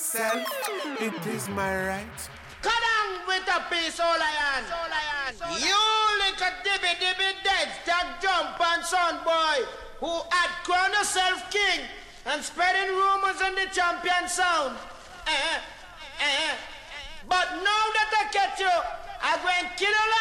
myself, it is my right. Cut on with a piece, all I am. You little dibby dead, stack jump and son boy, who had crowned yourself king and spreading rumors on the champion sound. But now that I catch you, I'm going to kill you